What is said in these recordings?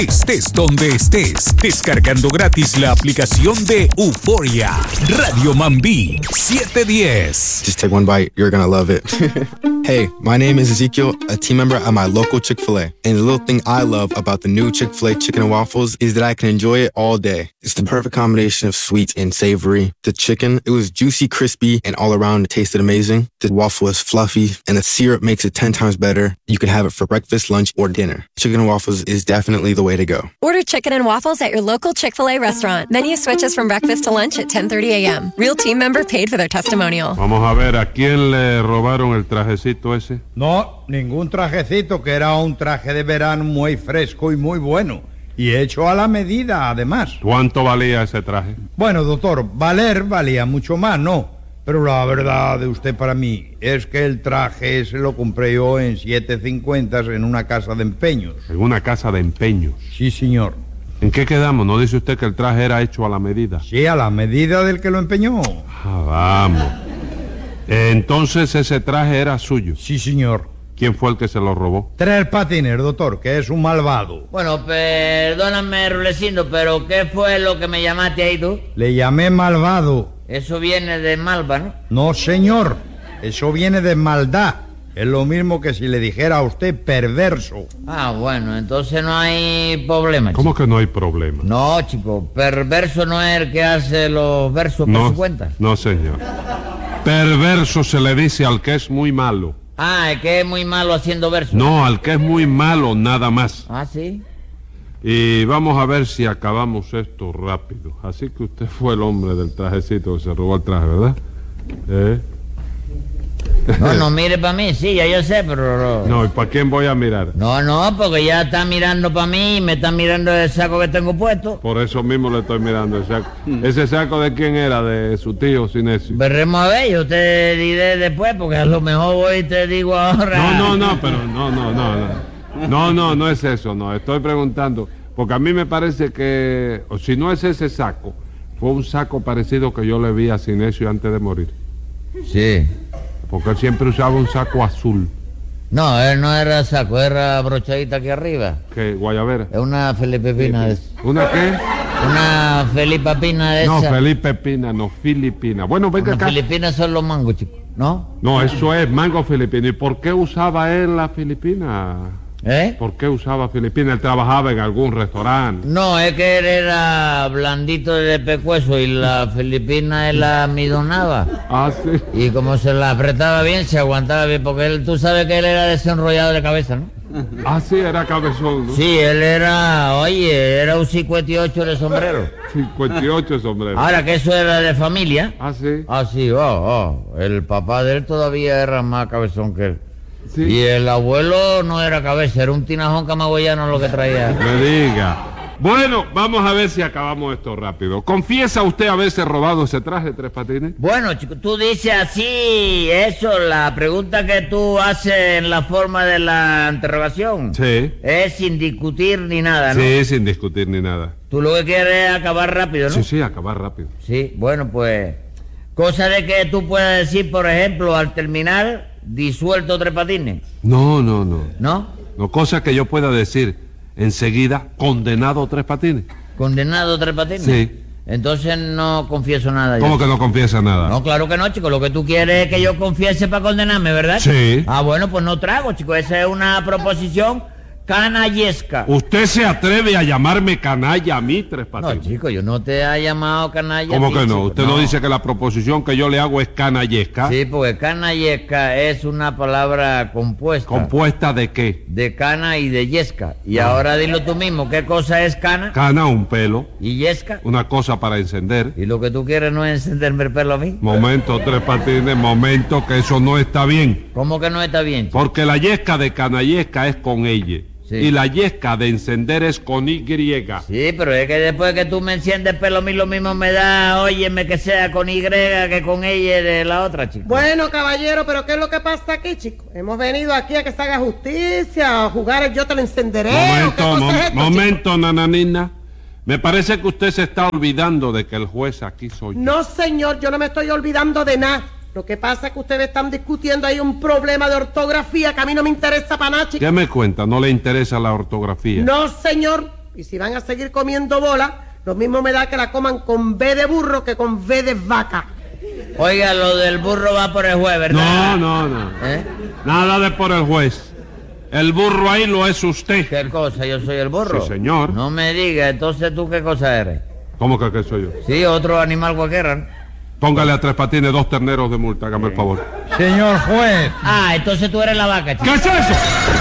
Estés donde estés, descargando gratis la aplicación de Euforia. Radio Mambí 710. Just take one bite, you're gonna love it. Hey, my name is Ezekiel, a team member at my local Chick-fil-A. And the little thing I love about the new Chick-fil-A chicken and waffles is that I can enjoy it all day. It's the perfect combination of sweet and savory. The chicken, it was juicy, crispy, and all around it tasted amazing. The waffle is fluffy, and the syrup makes it 10 times better. You can have it for breakfast, lunch, or dinner. Chicken and waffles is definitely the way to go. Order chicken and waffles at your local Chick-fil-A restaurant. Menu switches from breakfast to lunch at 10:30 a.m. Real team member paid for their testimonial. Vamos a ver, ¿a quién le robaron el trajecito ese? No, ningún trajecito, que era un traje de verano muy fresco y muy bueno. Y hecho a la medida, además. ¿Cuánto valía ese traje? Bueno, doctor, valía mucho más, ¿no? Pero la verdad de usted para mí es que el traje se lo compré yo en 7.50 en una casa de empeños. En una casa de empeños. Sí, señor. ¿En qué quedamos? ¿No dice usted que el traje era hecho a la medida? Sí, a la medida del que lo empeñó. Ah, vamos. Entonces ese traje era suyo. Sí, señor. ¿Quién fue el que se lo robó? Tres Patines, doctor, que es un malvado. Bueno, perdóname, Rulecindo, pero ¿qué fue lo que me llamaste ahí tú? Le llamé malvado. Eso viene de Malva, ¿no? No, señor. Eso viene de maldad. Es lo mismo que si le dijera a usted perverso. Ah, bueno, entonces no hay problema, ¿Cómo chico. que no hay problema? No, chico, perverso no es el que hace los versos por su cuenta. No, señor. Perverso se le dice al que es muy malo. Ah, es que es muy malo haciendo versos. No, al que es muy malo nada más. Ah, ¿sí? Y vamos a ver si acabamos esto rápido. Así que usted fue el hombre del trajecito que se robó el traje, ¿verdad? No mire para mí, sí, ya yo sé, pero... No, ¿y para quién voy a mirar? No, porque ya está mirando para mí y me está mirando el saco que tengo puesto. Por eso mismo le estoy mirando el saco. ¿Ese saco de quién era? ¿De su tío Sinesio? Veremos a ver, yo te diré después, porque a lo mejor voy y te digo ahora... No es eso, no. Estoy preguntando, porque a mí me parece que, o si no es ese saco, fue un saco parecido que yo le vi a Sinesio antes de morir. Sí. Porque él siempre usaba un saco azul. No, él no era saco, era brochadita aquí arriba. ¿Qué? ¿Guayabera? Es una Felipe Pina de esa. ¿Una qué? Una Felipa Pina de No, esa. Felipe Pina, no, Filipina. Bueno, venga Las acá. Filipinas son los mangos, chicos, ¿no? No, eso es mango filipino. ¿Y por qué usaba él la Filipina? ¿Eh? ¿Por qué usaba Filipina? Él trabajaba en algún restaurante. No, es que él era blandito de pecueso y la Filipina él la midonaba. Ah, sí. Y como se la apretaba bien, se aguantaba bien, porque él, tú sabes que él era desenrollado de cabeza, ¿no? Ah, sí, era cabezón, ¿no? Sí, él era un 58 de sombrero. 58 sombreros. Ahora que eso era de familia. Ah, sí. Ah, sí, el papá de él todavía era más cabezón que él. Sí. Y el abuelo no era cabeza, era un tinajón camagüeyano lo que traía. Me diga. Bueno, vamos a ver si acabamos esto rápido. ¿Confiesa usted haberse robado ese traje, Tres Patines? Bueno, chico, tú dices así, eso, la pregunta que tú haces en la forma de la interrogación. Sí. Es sin discutir ni nada, ¿no? Sí, sin discutir ni nada. Tú lo que quieres es acabar rápido, ¿no? Sí, acabar rápido. Sí, bueno, pues... Cosa de que tú puedas decir, por ejemplo, al terminar, disuelto Tres Patines. No. ¿No? No, cosa que yo pueda decir enseguida, condenado Tres Patines. ¿Condenado Tres Patines? Sí. Entonces no confieso nada. ¿Cómo yo. que no confiesa nada? No, claro que no, chico. Lo que tú quieres es que yo confiese para condenarme, ¿verdad? Sí. Ah, bueno, pues no trago, chico. Esa es una proposición canallesca. ¿Usted se atreve a llamarme canalla a mí, Tres Patines? No, chico, yo no te he llamado canalla. ¿Cómo a ti, que no? chico. ¿Usted no dice que la proposición que yo le hago es canallesca? Sí, porque canallesca es una palabra compuesta. ¿Compuesta de qué? De cana y de yesca. Y ahora dilo tú mismo, ¿qué cosa es cana? Cana, un pelo. ¿Y yesca? Una cosa para encender. ¿Y lo que tú quieres no es encenderme el pelo a mí? Momento, Tres Patines, momento, que eso no está bien. ¿Cómo que no está bien, chico? Porque la yesca de canallesca es con ella. Sí. Y la yesca de encender es con Y. Sí, pero es que después que tú me enciendes el pelo a mí lo mismo me da, óyeme, que sea con Y que con ella de la otra, chico. Bueno, caballero, pero ¿qué es lo que pasa aquí, chico? Hemos venido aquí a que se haga justicia, a jugar el yo te lo encenderé. ¿o qué cosa es esto, Momento, nananina. Me parece que usted se está olvidando de que el juez aquí soy yo. No, señor, yo no me estoy olvidando de nada. Lo que pasa es que ustedes están discutiendo ahí un problema de ortografía que a mí no me interesa para nada, chico. ¿Qué me cuenta? ¿No le interesa la ortografía? No, señor, Y si van a seguir comiendo bola, lo mismo me da que la coman con B de burro que con V de vaca. Oiga, lo del burro va por el juez, ¿verdad? No. ¿Eh? Nada de por el juez. El burro ahí lo es usted. ¿Qué cosa? ¿Yo soy el burro? Sí, señor. No me diga, entonces ¿tú qué cosa eres? ¿Cómo que qué soy yo? Sí, otro animal cualquiera, ¿no? Póngale a Tres Patines 2 terneros de multa, hágame el favor. Señor juez. Ah, entonces tú eres la vaca, chico. ¿Qué es eso?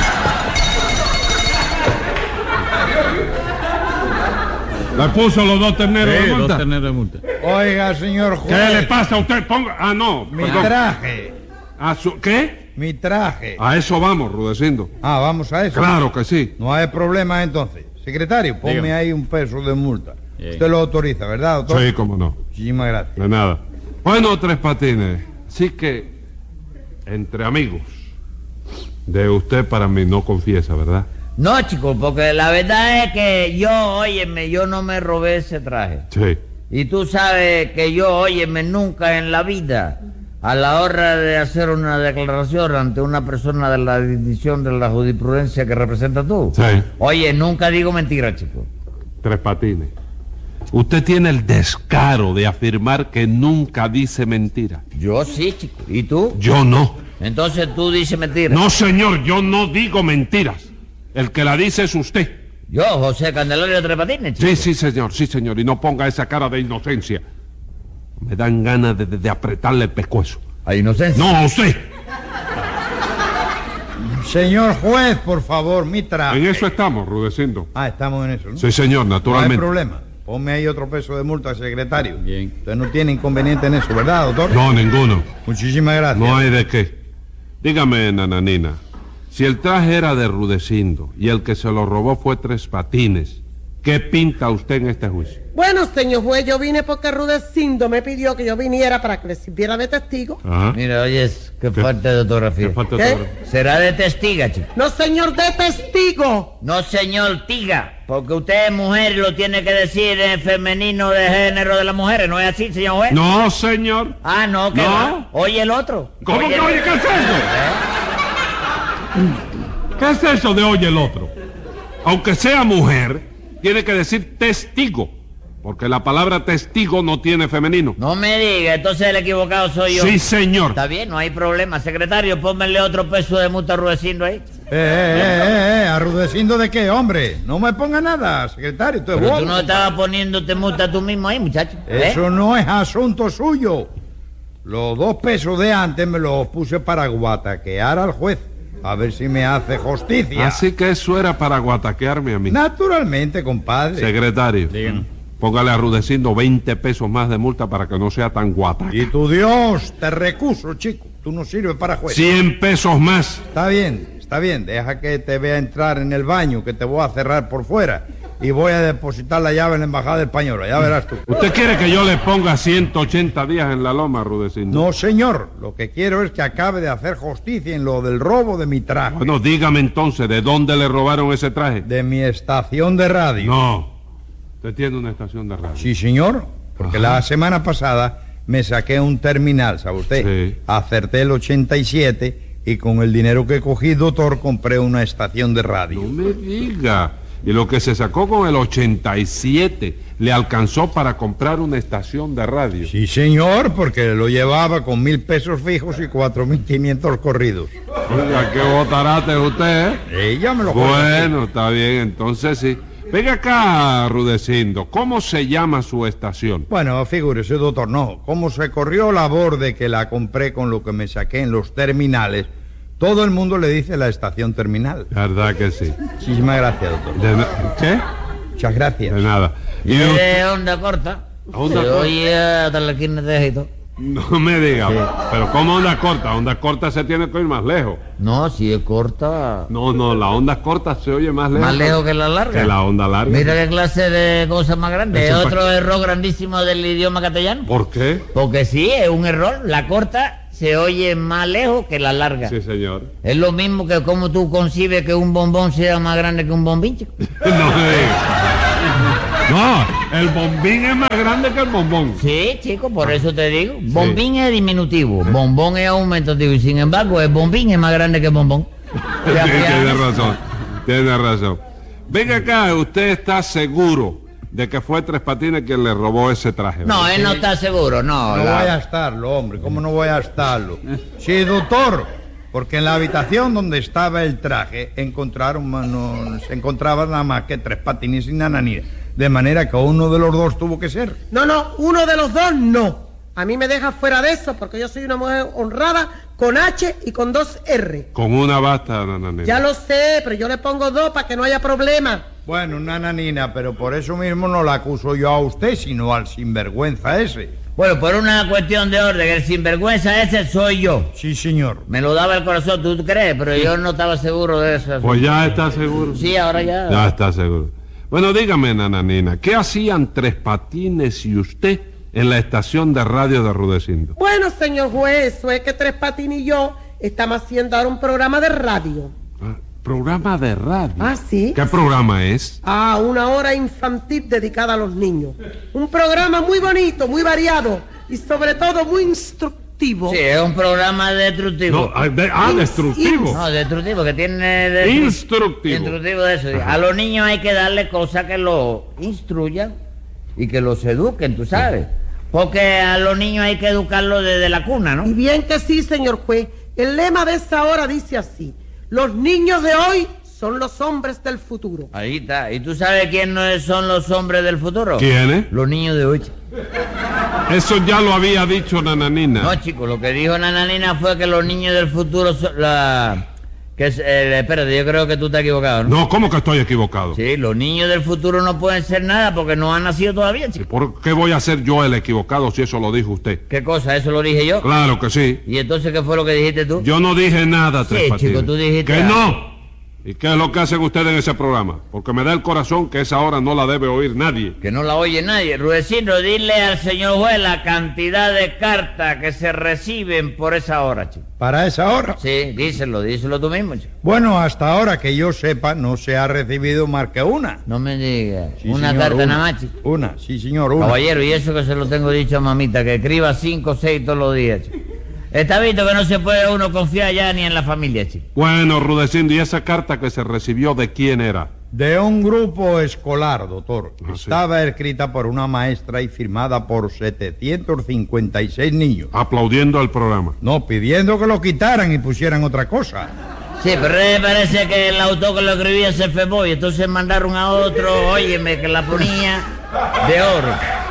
¿Le puso los 2 terneros de multa? 2 terneros de multa. Oiga, señor juez. ¿Qué le pasa a usted? Ponga... Ah, no, Mi perdón. traje. ¿Qué? Mi traje. A eso vamos, Rudecindo. Ah, vamos a eso. Claro que sí. No hay problema entonces. Secretario, ponme Dígame. ahí 1 peso de multa. Bien. Usted lo autoriza, ¿verdad, doctor? Sí, cómo no. Muchísimas gracias. De nada. Bueno, Tres Patines. Sí que, entre amigos, de usted para mí no confiesa, ¿verdad? No, chico, porque la verdad es que yo no me robé ese traje. Sí. Y tú sabes que yo, nunca en la vida, a la hora de hacer una declaración ante una persona de la división de la jurisprudencia que representa tú, Sí. oye, nunca digo mentira, chico. Tres Patines. Usted tiene el descaro de afirmar que nunca dice mentira. Yo sí, chico. ¿Y tú? Yo no. Entonces tú dices mentira. No, señor, yo no digo mentiras. El que la dice es usted. Yo, José Candelario Tres Patines, chico. Sí, sí, señor. Y no ponga esa cara de inocencia. Me dan ganas de apretarle el pescuezo. ¿A inocencia? No, a usted. Señor juez, por favor, mi traje. En eso estamos, Rudecindo. Ah, estamos en eso, ¿no? Sí, señor, No hay naturalmente. problema. Ponme ahí otro peso de multa, secretario. Bien. Usted no tiene inconveniente en eso, ¿verdad, doctor? No, ninguno. Muchísimas gracias. No hay de qué. Dígame, nananina, si el traje era de Rudecindo y el que se lo robó fue Tres Patines, ¿qué pinta usted en este juicio? Bueno, señor juez, yo vine porque Rudecindo me pidió que yo viniera para que le sirviera de testigo. Ajá. Mira, oye, qué falta de ortografía. ¿Qué falta de ¿Qué? ortografía? Será de testiga, chico. No, señor, de testigo. No, señor, tiga. Porque usted es mujer y lo tiene que decir en femenino de género de las mujeres. ¿No es así, señor juez? No, señor. Ah, no, que No. va. Oye el otro. ¿Cómo que oye? ¿Qué es eso? ¿Qué es eso de oye el otro? Aunque sea mujer, tiene que decir testigo, porque la palabra testigo no tiene femenino. No me diga, entonces el equivocado soy yo. Sí, señor. Está bien, no hay problema. Secretario, pónmele otro peso de multa a Rudecindo ahí. ¿Arrudeciendo de qué, hombre? No me ponga nada, secretario. Esto es Pero bobo. tú no estabas poniéndote multa tú mismo ahí, muchacho. ¿Eh? Eso no es asunto suyo. Los 2 pesos de antes me los puse para guataquear al juez. A ver si me hace justicia. Así que eso era para guataquearme a mí. Naturalmente, compadre. Secretario, Díganos. póngale a Rudecindo 20 pesos más de multa para que no sea tan guataca. Y tu Dios, te recuso, chico. Tú no sirves para juez. 100 pesos más. Está bien. Deja que te vea entrar en el baño, que te voy a cerrar por fuera. Y voy a depositar la llave en la embajada española. Ya verás tú. ¿Usted quiere que yo le ponga 180 días en la loma, Rudecindo? No, señor. Lo que quiero es que acabe de hacer justicia en lo del robo de mi traje. Bueno, dígame entonces, ¿de dónde le robaron ese traje? De mi estación de radio. No. Usted tiene una estación de radio. Sí, señor. Porque la semana pasada me saqué un terminal, ¿sabe usted? Sí. Acerté el 87 y con el dinero que cogí, doctor, compré una estación de radio. No me diga. Y lo que se sacó con el 87 le alcanzó para comprar una estación de radio. Sí, señor, porque lo llevaba con 1,000 pesos fijos y 4,500 corridos. Oiga, qué botarate usted, ¿eh? Ella me lo Bueno, está bien, entonces sí. Venga acá, Rudecindo, ¿cómo se llama su estación? Bueno, figúrese, doctor, no. Como se corrió la de que la compré con lo que me saqué en los terminales, todo el mundo le dice la estación terminal. ¿Verdad que sí? Muchísimas gracias, doctor. ¿Qué? Muchas gracias. De nada. Y de onda corta. Onda Se corta. oye hasta la esquina de Egipto. No me diga, pero ¿cómo onda corta? Onda corta se tiene que ir más lejos. No, si es corta. No, la onda corta se oye más lejos. Más lejos que la larga. Que la onda larga. Mira qué clase de cosa más grande. Es Eso otro error grandísimo del idioma castellano. ¿Por qué? Porque sí, es un error. La corta se oye más lejos que la larga. Sí, señor. Es lo mismo que como tú concibes que un bombón sea más grande que un bombín, chico. No me diga. No, el bombín es más grande que el bombón. Sí, chico, por eso te digo. Bombín es diminutivo, bombón es aumentativo. Y sin embargo, el bombín es más grande que el bombón. Sí, tiene razón. Venga acá, ¿usted está seguro de que fue Tres Patines quien le robó ese traje? No, él no está seguro, no. No voy a estarlo, hombre, ¿cómo no voy a estarlo? Sí, doctor, porque en la habitación donde estaba el traje se encontraban nada más que Tres Patines y Nananina, de manera que uno de los dos tuvo que ser. No, uno de los dos no. A mí me deja fuera de eso porque yo soy una mujer honrada con H y con 2 R. Con una basta, Nananina. Ya lo sé, pero yo le pongo 2 para que no haya problema. Bueno, Nananina, pero por eso mismo no la acuso yo a usted, sino al sinvergüenza ese. Bueno, por una cuestión de orden, el sinvergüenza ese soy yo. Sí, señor. Me lo daba el corazón, ¿tú crees? Pero yo no estaba seguro de eso. Pues ya está seguro. Sí, ahora ya. Ya está seguro. Bueno, dígame, Nananina, ¿qué hacían Tres Patines y usted en la estación de radio de Rudecindo? Bueno, señor juez, eso es que Tres Patines y yo estamos haciendo ahora un programa de radio. ¿Programa de radio? Ah, ¿sí? ¿Qué programa es? Una hora infantil dedicada a los niños. Un programa muy bonito, muy variado y sobre todo muy instructivo. Sí, es un programa destructivo. No, destructivo. No, destructivo, que tiene... Instructivo. Instructivo de eso. A los niños hay que darle cosas que los instruyan y que los eduquen, tú sabes. Porque a los niños hay que educarlos desde la cuna, ¿no? Y bien que sí, señor juez. El lema de esa hora dice así: los niños de hoy son los hombres del futuro. Ahí está. ¿Y tú sabes quiénes son los hombres del futuro? ¿Quiénes? Los niños de hoy. Eso ya lo había dicho Nananina. No, chico, lo que dijo Nananina fue que los niños del futuro son espérate, yo creo que tú estás equivocado, ¿no? No, ¿cómo que estoy equivocado? Sí, los niños del futuro no pueden ser nada porque no han nacido todavía, chico. ¿Por qué voy a ser yo el equivocado si eso lo dijo usted? ¿Qué cosa? ¿Eso lo dije yo? Claro que sí. ¿Y entonces qué fue lo que dijiste tú? Yo no dije nada, Tres Sí, Patines. chico, tú dijiste ¡Que algo. no! ¿Y qué es lo que hacen ustedes en ese programa? Porque me da el corazón que esa hora no la debe oír nadie. Que no la oye nadie. Rudecindo, dile al señor juez la cantidad de cartas que se reciben por esa hora, chico. ¿Para esa hora? Sí, díselo tú mismo, chico. Bueno, hasta ahora que yo sepa, no se ha recibido más que una. No me digas. Sí, Una señor, carta nada más, chico. Una, sí, señor, una. Caballero, y eso que se lo tengo dicho a mamita, que escriba 5 o 6 todos los días, chico. Está visto que no se puede uno confiar ya ni en la familia, chico. Bueno, Rudecindo, ¿y esa carta que se recibió de quién era? De un grupo escolar, doctor. Ah, sí. Estaba escrita por una maestra y firmada por 756 niños. Aplaudiendo al programa. No, pidiendo que lo quitaran y pusieran otra cosa. Sí, pero me parece que el autor que lo escribía se fue y entonces mandaron a otro, óyeme, que la ponía de oro.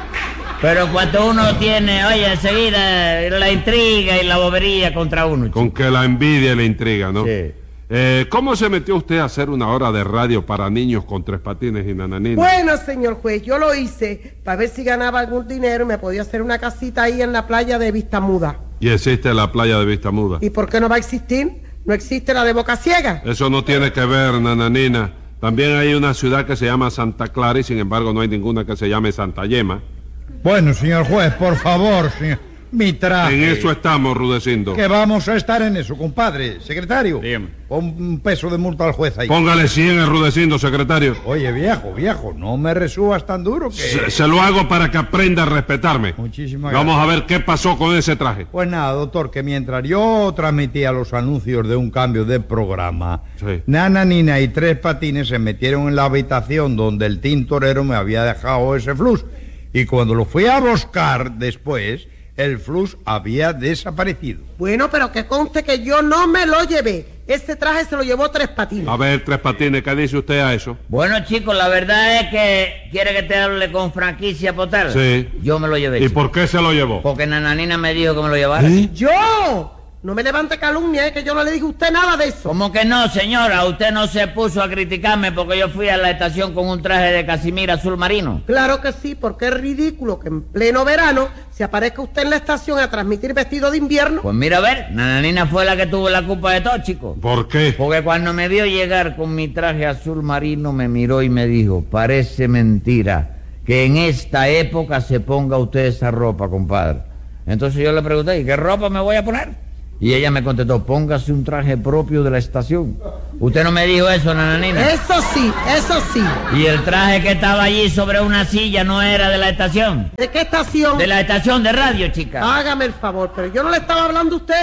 Pero cuando uno tiene, oye, enseguida la intriga y la bobería contra uno, chico. Con que la envidia y la intriga, ¿no? Sí. ¿Cómo se metió usted a hacer una hora de radio para niños con Tres Patines y Nananina? Bueno, señor juez, yo lo hice para ver si ganaba algún dinero y me podía hacer una casita ahí en la playa de Vistamuda. Y existe la playa de Vistamuda. ¿Y por qué no va a existir? ¿No existe la de Boca Ciega? Eso no tiene que ver, Nananina. También hay una ciudad que se llama Santa Clara y sin embargo no hay ninguna que se llame Santa Yema. Bueno, señor juez, por favor, señor. Mi traje. En eso estamos, Rudecindo. Que vamos a estar en eso, compadre. Secretario. Dígame. Pon un peso de multa al juez ahí. Póngale 100 el Rudecindo, secretario. Oye, viejo, no me resubas tan duro que... Se lo hago para que aprenda a respetarme. Muchísimas Vamos gracias. a ver qué pasó con ese traje. Pues nada, doctor, que mientras yo transmitía los anuncios de un cambio de programa, Sí. Nananina y Tres Patines se metieron en la habitación donde el tintorero me había dejado ese flux. Y cuando lo fui a buscar después, el flux había desaparecido. Bueno, pero que conste que yo no me lo llevé. Ese traje se lo llevó Tres Patines. A ver, Tres Patines, ¿qué dice usted a eso? Bueno, chicos, la verdad es que quiere que te hable con franquicia total. Sí. Yo me lo llevé. ¿Y chico. por qué se lo llevó? Porque Nananina me dijo que me lo llevara. ¡Yo! No me levante calumnia, que yo no le dije a usted nada de eso. ¿Cómo que no, señora? Usted no se puso a criticarme porque yo fui a la estación con un traje de casimir azul marino. Claro que sí, porque es ridículo que en pleno verano se aparezca usted en la estación a transmitir vestido de invierno. Pues mira, a ver, Nananina fue la que tuvo la culpa de todo, chico. ¿Por qué? Porque cuando me vio llegar con mi traje azul marino, me miró y me dijo, parece mentira que en esta época se ponga usted esa ropa, compadre. Entonces yo le pregunté, ¿y qué ropa me voy a poner? Y ella me contestó, póngase un traje propio de la estación. ¿Usted no me dijo eso, Nananina? Eso sí, eso sí. Y el traje que estaba allí sobre una silla no era de la estación. ¿De qué estación? De la estación de radio, chica. Hágame el favor, pero yo no le estaba hablando a usted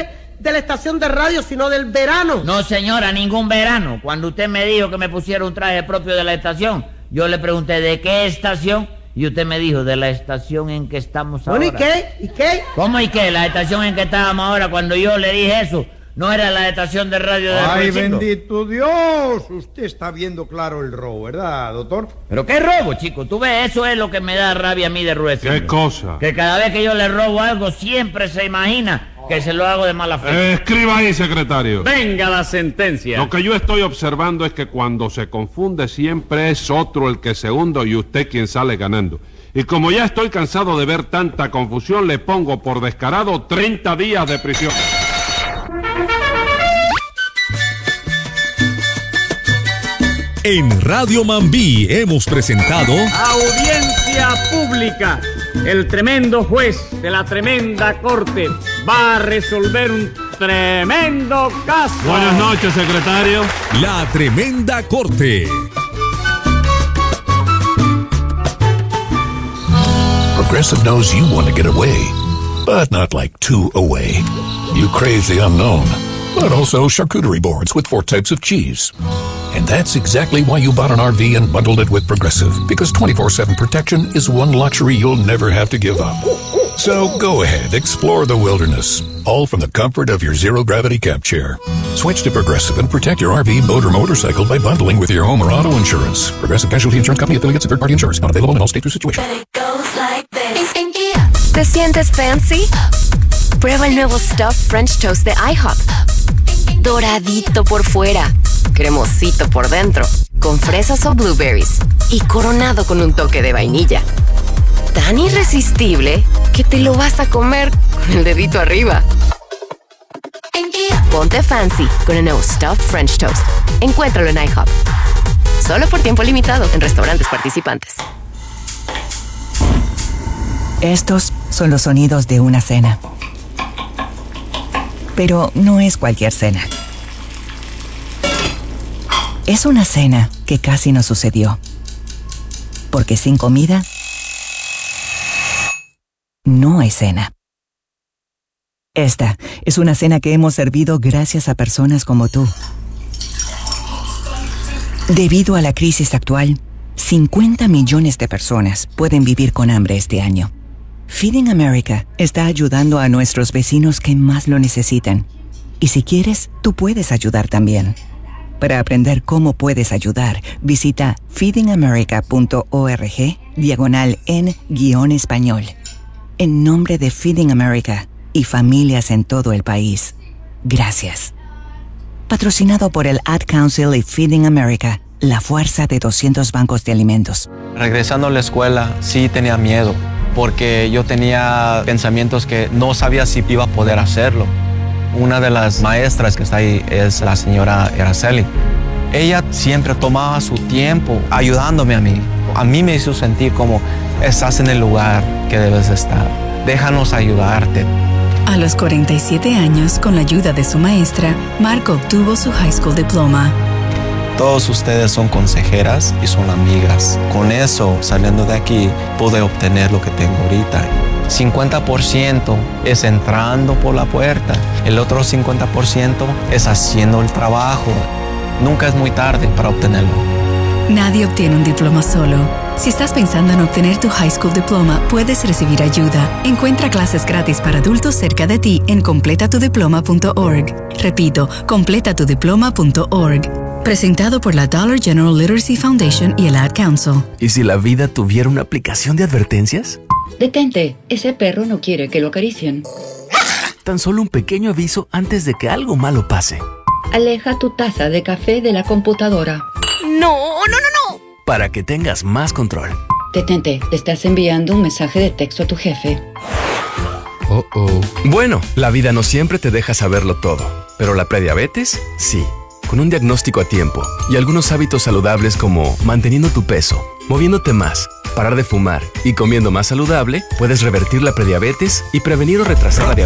de la estación de radio, sino del verano. No, señora, ningún verano. Cuando usted me dijo que me pusiera un traje propio de la estación, yo le pregunté ¿de qué estación? Y usted me dijo de la estación en que estamos ahora. Bueno, ¿y qué? ¿Y qué? ¿Cómo y qué? La estación en que estábamos ahora, cuando yo le dije eso, no era la estación de radio de ¡Ay, Rudecindo. bendito Dios! Usted está viendo claro el robo, ¿verdad, doctor? ¿Pero qué robo, chico? Tú ves, eso es lo que me da rabia a mí de Rudecindo. ¿Qué cosa? Que cada vez que yo le robo algo, siempre se imagina que se lo hago de mala fe. Escriba ahí, secretario. Venga la sentencia. Lo que yo estoy observando es que cuando se confunde siempre es otro el que se hunde y usted quien sale ganando. Y como ya estoy cansado de ver tanta confusión, le pongo por descarado 30 días de prisión. En Radio Mambí hemos presentado Audiencia pública. El tremendo juez de la tremenda corte va a resolver un tremendo caso. Buenas noches, secretario. La Tremenda Corte. Progressive knows you want to get away, but not like too away. You crave the unknown, but also charcuterie boards with 4 types of cheese. And that's exactly why you bought an RV and bundled it with Progressive, because 24/7 protection is one luxury you'll never have to give up. So go ahead, explore the wilderness, all from the comfort of your zero-gravity camp chair. Switch to Progressive and protect your RV, boat, or motorcycle by bundling with your home or auto insurance. Progressive Casualty Insurance Company, affiliates, and third-party insurance. Not available in all states or situations. ¿Te sientes fancy? Prueba el nuevo Stuffed French Toast de IHOP. Doradito por fuera, cremosito por dentro, con fresas o blueberries y coronado con un toque de vainilla. Tan irresistible que te lo vas a comer con el dedito arriba. Ponte fancy con el nuevo Stuffed French Toast. Encuéntralo en IHOP. Solo por tiempo limitado en restaurantes participantes. Estos son los sonidos de una cena. Pero no es cualquier cena. Es una cena que casi no sucedió. Porque sin comida, no hay cena. Esta es una cena que hemos servido gracias a personas como tú. Debido a la crisis actual, 50 millones de personas pueden vivir con hambre este año. Feeding America está ayudando a nuestros vecinos que más lo necesitan. Y si quieres, tú puedes ayudar también. Para aprender cómo puedes ayudar, visita feedingamerica.org/en-español. En nombre de Feeding America y familias en todo el país, gracias. Patrocinado por el Ad Council y Feeding America, la fuerza de 200 bancos de alimentos. Regresando a la escuela, sí tenía miedo, porque yo tenía pensamientos que no sabía si iba a poder hacerlo. Una de las maestras que está ahí es la señora Araceli. Ella siempre tomaba su tiempo ayudándome a mí. A mí me hizo sentir como estás en el lugar que debes estar. Déjanos ayudarte. A los 47 años, con la ayuda de su maestra, Marco obtuvo su high school diploma. Todos ustedes son consejeras y son amigas. Con eso, saliendo de aquí, pude obtener lo que tengo ahorita. 50% es entrando por la puerta. El otro 50% es haciendo el trabajo. Nunca es muy tarde para obtenerlo. Nadie obtiene un diploma solo. Si estás pensando en obtener tu high school diploma, puedes recibir ayuda. Encuentra clases gratis para adultos cerca de ti en completatudiploma.org. Repito, completatudiploma.org. Presentado por la Dollar General Literacy Foundation y el Ad Council. ¿Y si la vida tuviera una aplicación de advertencias? Detente, ese perro no quiere que lo acaricien. Tan solo un pequeño aviso antes de que algo malo pase. Aleja tu taza de café de la computadora. ¡No! Para que tengas más control. Detente, te estás enviando un mensaje de texto a tu jefe. Bueno, la vida no siempre te deja saberlo todo, pero la prediabetes, sí. Con un diagnóstico a tiempo y algunos hábitos saludables como manteniendo tu peso, moviéndote más, parar de fumar y comiendo más saludable, puedes revertir la prediabetes y prevenir o retrasar la diabetes.